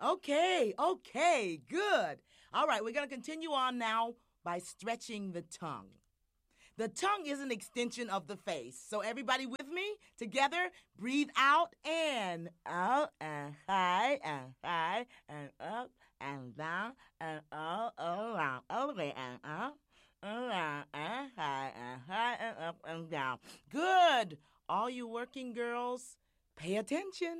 Okay, good. All right, we're going to continue on now by stretching the tongue. The tongue is an extension of the face. So everybody with me? Together, breathe out and high and up and down and all around. Okay, and up, around and high and up and down. Good. All you working girls, pay attention.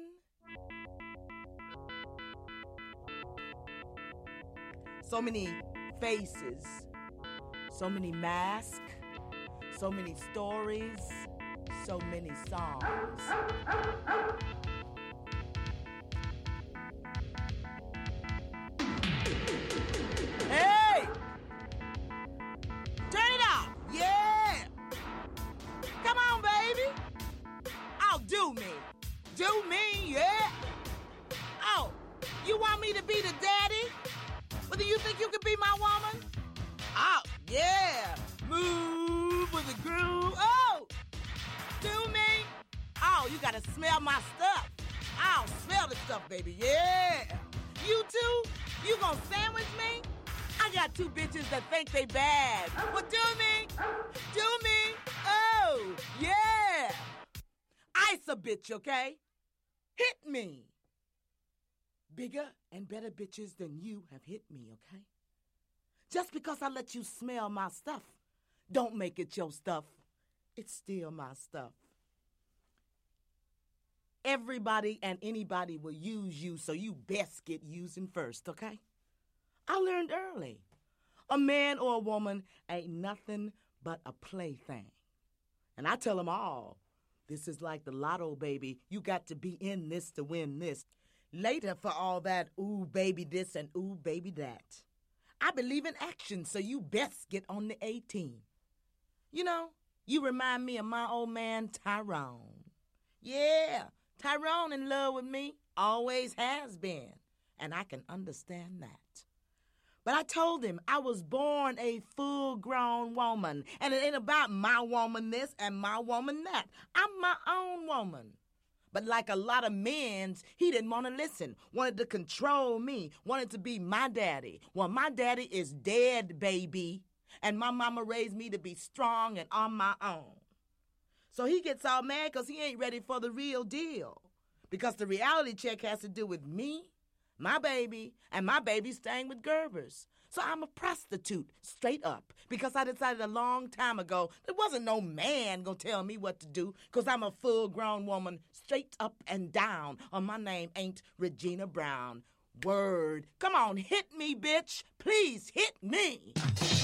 So many faces, so many masks, so many stories, so many songs. Hey! Turn it up! Yeah! Come on, baby! Oh, do me! Do me, yeah! Oh, you want me to be the daddy? But do you think you could be my woman? Oh, yeah! Move with the groove. Oh! Do me? Oh, you gotta smell my stuff. I'll smell the stuff, baby. Yeah! You too? You gonna sandwich me? I got two bitches that think they bad. But do me? Do me? Oh, yeah! Ice a bitch, okay? Hit me! Bigger and better bitches than you have hit me, okay? Just because I let you smell my stuff, don't make it your stuff. It's still my stuff. Everybody and anybody will use you, so you best get using first, okay? I learned early. A man or a woman ain't nothing but a plaything. And I tell them all, this is like the lotto, baby. You got to be in this to win this. Later for all that, ooh, baby this and ooh, baby that. I believe in action, so you best get on the A-team. You know, you remind me of my old man, Tyrone. Yeah, Tyrone in love with me, always has been, and I can understand that. But I told him I was born a full-grown woman, and it ain't about my woman this and my woman that. I'm my own woman. But like a lot of men, he didn't want to listen, wanted to control me, wanted to be my daddy. Well, my daddy is dead, baby, and my mama raised me to be strong and on my own. So he gets all mad because he ain't ready for the real deal. Because the reality check has to do with me, my baby, and my baby staying with Gerbers. So I'm a prostitute, straight up, because I decided a long time ago there wasn't no man gonna tell me what to do, because I'm a full-grown woman, straight up and down, or my name ain't Regina Brown. Word. Come on, hit me, bitch. Please hit me.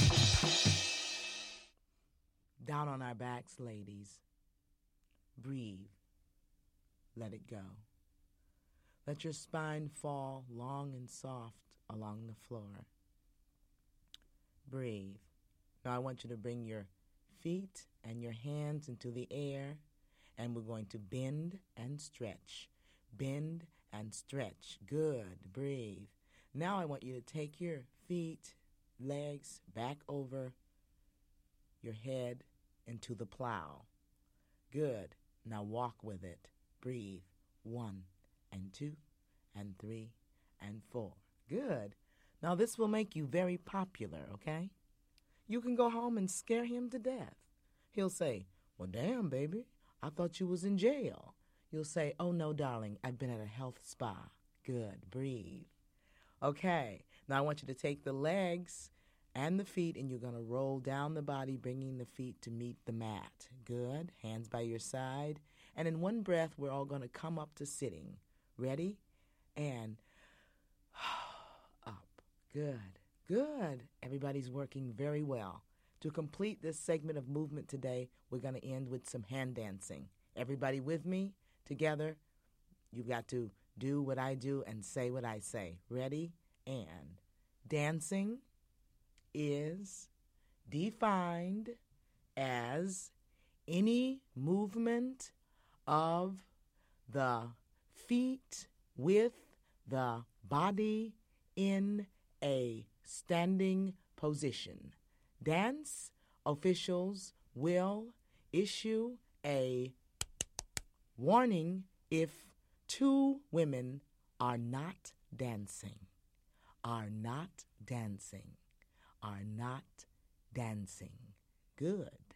Down on our backs, ladies. Breathe. Let it go. Let your spine fall long and soft along the floor. Breathe. Now I want you to bring your feet and your hands into the air, and we're going to bend and stretch. Bend and stretch. Good. Breathe. Now I want you to take your feet, legs back over your head into the plow. Good. Now walk with it. Breathe. 1 and 2 and 3 and 4. Good. Now this will make you very popular, okay? You can go home and scare him to death. He'll say, well, damn, baby, I thought you was in jail. You'll say, oh, no, darling, I've been at a health spa. Good. Breathe. Okay. Now I want you to take the legs and the feet, and you're going to roll down the body, bringing the feet to meet the mat. Good. Hands by your side. And in one breath, we're all going to come up to sitting. Ready? And up. Good. Good. Everybody's working very well. To complete this segment of movement today, we're going to end with some hand dancing. Everybody with me? Together? You've got to do what I do and say what I say. Ready? And dancing is defined as any movement of the feet with the body in a standing position. Dance officials will issue a warning if two women are not dancing, are not dancing, are not dancing. Good.